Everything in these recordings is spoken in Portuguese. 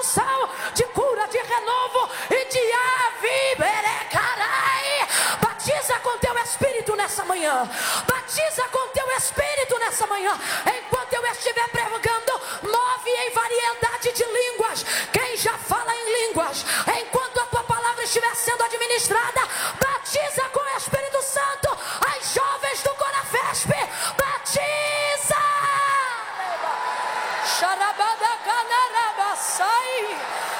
unção de cura, de renovo e de aviberecarai. Batiza com teu Espírito nessa manhã. Batiza com teu Espírito nessa manhã. Enquanto eu estiver pregando, move em variedade de línguas. Quem já fala em línguas, enquanto a tua palavra estiver sendo administrada, batiza com o Espírito Santo as jovens do Corafesp. Batiza! Xarabadacanarabasai,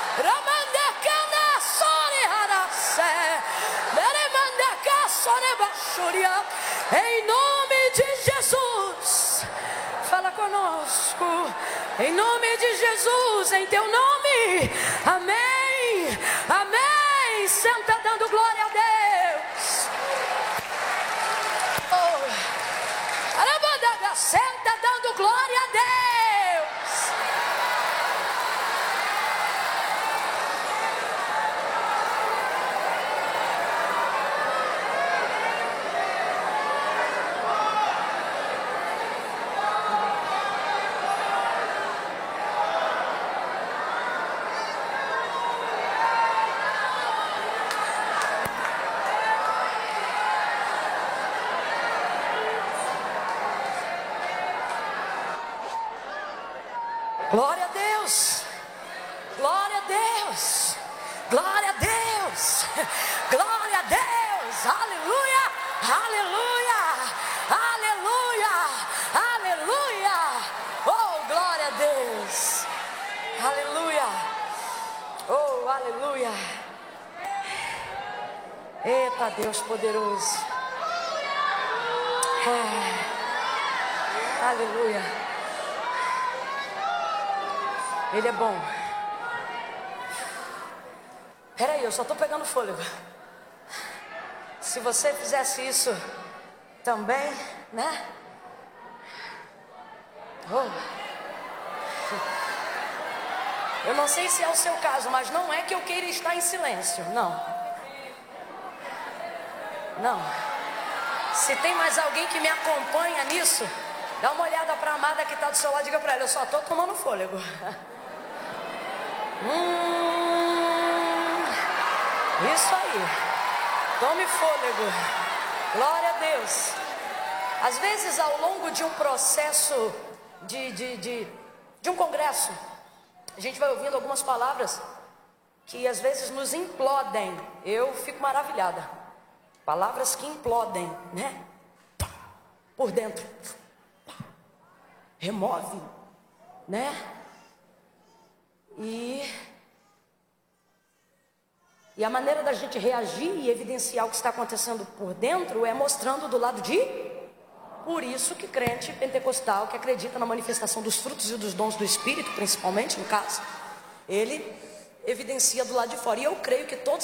Ramandacanasoreharacé, Neremandacasorebashuria. Em nome de Jesus, fala conosco. Em nome de Jesus, em teu nome. Amém. Amém. Senta dando glória a Deus. Oh. Senta dando glória a Deus. Glória a Deus, glória a Deus, glória a Deus, glória a Deus, aleluia, aleluia, aleluia, aleluia, oh glória a Deus, aleluia, oh aleluia, eita Deus poderoso, aleluia. Ele é bom. Peraí, eu só estou pegando fôlego. Se você fizesse isso também, né? Oh. Eu não sei se é o seu caso, mas não é que eu queira estar em silêncio. Não. Não. Se tem mais alguém que me acompanha nisso, dá uma olhada para a amada que está do seu lado e diga para ela: eu só estou tomando fôlego. Isso aí. Tome fôlego. Glória a Deus. Às vezes, ao longo de um processo de um congresso, a gente vai ouvindo algumas palavras que às vezes nos implodem. Eu fico maravilhada. Palavras que implodem, né? Por dentro. Remove, né? E a maneira da gente reagir e evidenciar o que está acontecendo por dentro é mostrando do lado de... Por isso que crente pentecostal que acredita na manifestação dos frutos e dos dons do Espírito, principalmente no caso, ele evidencia do lado de fora. E eu creio que todos